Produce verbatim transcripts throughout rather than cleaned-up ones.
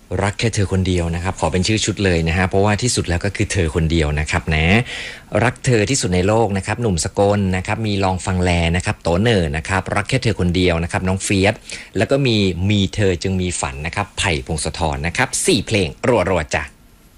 รักแค่เธอคนเดียวนะครับขอเป็นชื่อชุดเลยนะฮะเพราะว่าที่สุดแล้วก็คือเธอคนเดียวนะครับนะรักเธอที่สุดในโลกนะครับหนุ่มสกลนะครับมีลองฟังแลนะครับโตเนอร์นะครับรักแค่เธอคนเดียวนะครับน้องเฟียสแล้วก็มีมีเธอจึงมีฝันนะครับไผ่พงศธรนะครับสี่เพลงรัวๆจ้ะ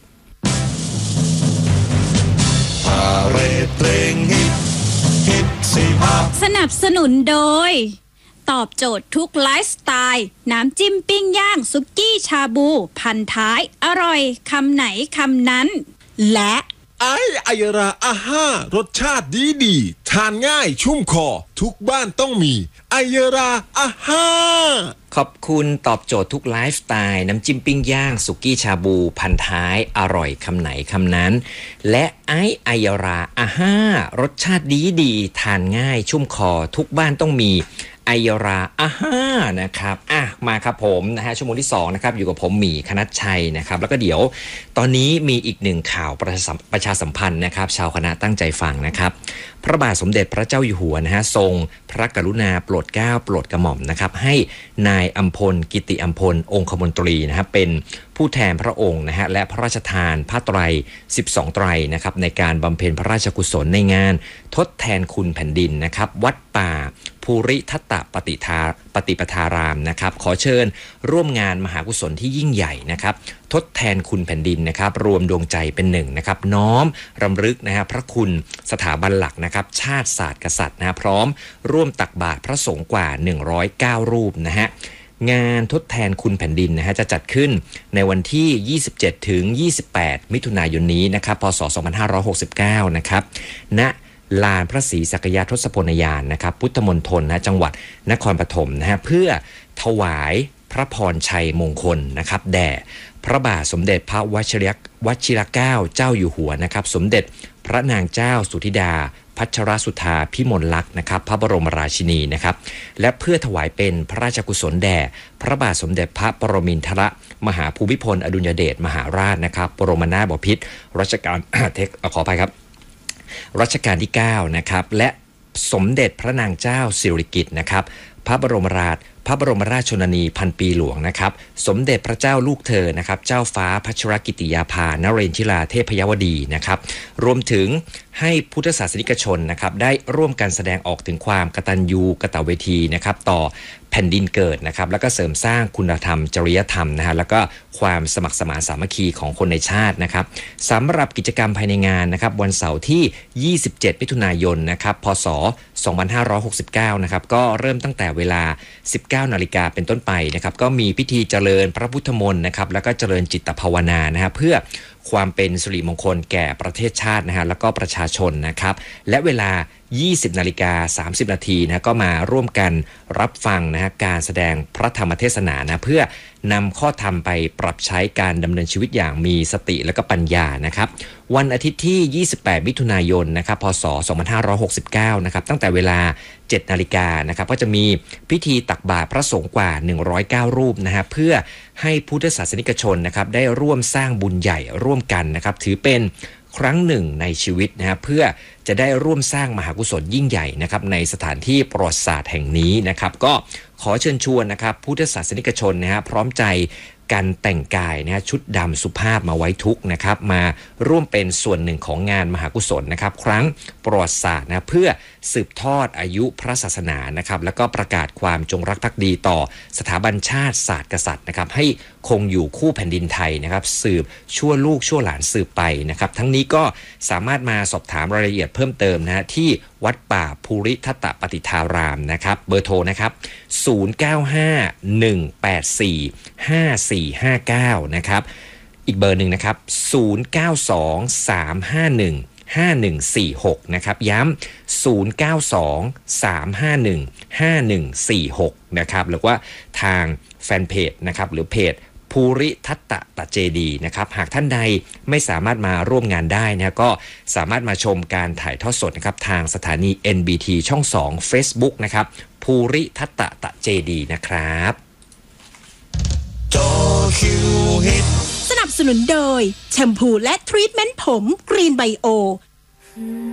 พาเรดเพลงฮิตฮิตสี่ภาคสนับสนุนโดยตอบโจทย์ทุกไลฟ์สไตล์น้ำจิ้มปิ้งย่างซุกี้ชาบูพันท้ายอร่อยคำไหนคำนั้นและไอไอยราอาห้ารสชาติดีดีทานง่ายชุ่มคอทุกบ้านต้องมีไอยราอาห้าขอบคุณตอบโจทย์ทุกไลฟ์สไตล์น้ำจิ้มปิ้งย่างสุกี้ชาบูพันท้ายอร่อยคำไหนคำนั้นและไอไอยราอาห้ารสชาติดีดีทานง่ายชุ่มคอทุกบ้านต้องมีไอยราอาห้านะครับอ่ะมาครับผมนะฮะชั่วโมงที่สองนะครับอยู่กับผมหมีคณัชชัยนะครับแล้วก็เดี๋ยวตอนนี้มีอีกหนึ่งข่าวประชาประชาสัมพันธ์นะครับชาวคณะตั้งใจฟังนะครับพระบาทสมเด็จพระเจ้าอยู่หัวนะฮะทรงพระกรุณาโปรดเกล้าโปรดกระหม่อมนะครับให้นายอัมพลกิติอัมพลองคมนตรีนะครับเป็นผู้แทนพระองค์นะฮะและพระราชทานผ้าไตรสิบสองไตรนะครับในการบำเพ็ญพระราชกุศลในงานทดแทนคุณแผ่นดินนะครับวัดป่าภูริทัตตปฏิทาปฏิปทารามนะครับขอเชิญร่วมงานมหากุศลที่ยิ่งใหญ่นะครับทดแทนคุณแผ่นดินนะครับรวมดวงใจเป็นหนึ่งนะครับน้อมรำลึกนะฮะพระคุณสถาบันหลักนะครับชาติศาสตร์กษัตริย์นะพร้อมร่วมตักบาตรพระสงฆ์กว่าหนึ่งร้อยเก้ารูปนะฮะงานทดแทนคุณแผ่นดินนะฮะจะจัดขึ้นในวันที่ยี่สิบเจ็ดถึงยี่สิบแปดมิถุนายนนี้นะครับพ.ศ. สองพันห้าร้อยหกสิบเก้านะครับณลานพระศรีสักยทศพลยานนะครับพุทธมณฑลนะจังหวัดนครปฐมนะฮะเพื่อถวายพระพรชัยมงคลนะครับแด่พระบาทสมเด็จพระวชิรวชิรเกล้าเจ้าอยู่หัวนะครับสมเด็จพระนางเจ้าสุธิดาพัชรสุธาพิมลลักษณ์นะครับพระบรมราชินีนะครับและเพื่อถวายเป็นพระราชกุศลแด่พระบาทสมเด็จพระปรมินทรมหาภูมิพลอดุลยเดชมหาราชนะครับบรมนาถบพิตรรัชกาล เทคขออภัยครับรัชกาลที่เก้านะครับและสมเด็จพระนางเจ้าสิริกิติ์นะครับพระบรมราชพระบรมราชชนนีพันปีหลวงนะครับสมเด็จพระเจ้าลูกเธอนะครับเจ้าฟ้าพัชรกิติยาภานเรนทิราเทพยวดีนะครับรวมถึงให้พุทธศาสนิกชนนะครับได้ร่วมกันแสดงออกถึงความกตัญญูกตเวทีนะครับต่อแผ่นดินเกิดนะครับแล้วก็เสริมสร้างคุณธรรมจริยธรรมนะฮะแล้วก็ความสมัครสมานสามัคคีของคนในชาตินะครับสำหรับกิจกรรมภายในงานนะครับวันเสาร์ที่ยี่สิบเจ็ดมิถุนายนนะครับพ.ศ. สองพันห้าร้อยหกสิบเก้านะครับก็เริ่มตั้งแต่เวลา สิบเก้านาฬิกาเป็นต้นไปนะครับก็มีพิธีเจริญพระพุทธมนต์นะครับแล้วก็เจริญจิตภาวนานะฮะเพื่อความเป็นสิริมงคลแก่ประเทศชาตินะฮะแล้วก็ประชาชนนะครับและเวลา ยี่สิบนาฬิกาสามสิบนาทีนะก็มาร่วมกันรับฟังนะฮะการแสดงพระธรรมเทศนานะเพื่อนำข้อธรรมไปปรับใช้การดำเนินชีวิตอย่างมีสติและก็ปัญญานะครับวันอาทิตย์ที่ยี่สิบแปดมิถุนายนนะครับพ.ศ. สองพันห้าร้อยหกสิบเก้านะครับตั้งแต่เวลาเจ็ดนาฬิกานะครับก็จะมีพิธีตักบาตรพระสงฆ์กว่าหนึ่งร้อยเก้ารูปนะฮะเพื่อให้พุทธศาสนิกชนนะครับได้ร่วมสร้างบุญใหญ่ร่วมกันนะครับถือเป็นครั้งหนึ่งในชีวิตนะฮะเพื่อจะได้ร่วมสร้างมหากุศลยิ่งใหญ่นะครับในสถานที่ประวัติศาสตร์แห่งนี้นะครับก็ขอเชิญชวนนะครับพุทธศาสนิกชนนะฮะพร้อมใจการแต่งกายนะฮะชุดดำสุภาพมาไว้ทุกข์นะครับมาร่วมเป็นส่วนหนึ่งของงานมหากุศลนะครับครั้งประวัติศาสตร์นะเพื่อสืบทอดอายุพระศาสนานะครับแล้วก็ประกาศความจงรักภักดีต่อสถาบันชาติศาสตร์กษัตริย์นะครับให้คงอยู่คู่แผ่นดินไทยนะครับสืบชั่วลูกชั่วหลานสืบไปนะครับทั้งนี้ก็สามารถมาสอบถามรายละเอียดเพิ่มเติมนะฮะที่วัดป่าภูริทัตตปฏิทารามนะครับเบอร์โทรนะครับศูนย์ เก้า ห้า หนึ่ง แปด สี่ ห้า สี่ ห้า เก้านะครับอีกเบอร์หนึ่งนะครับศูนย์ เก้า สอง สาม ห้า หนึ่ง ห้า หนึ่ง สี่ หกนะครับย้ำศูนย์ เก้า สอง สาม ห้า หนึ่ง ห้า หนึ่ง สี่ หกนะครับหรือว่าทางแฟนเพจนะครับหรือเพจภูริทัตตตเจดีย์นะครับหากท่านใดไม่สามารถมาร่วมงานได้นะก็สามารถมาชมการถ่ายทอดสดนะครับทางสถานี เอ็น บี ที ช่องสอง Facebook นะครับภูริทัตตตเจดีย์นะครับจอคิวฮิตสนับสนุนโดยแชมพูและทรีทเมนต์ผมกรีนไบโอ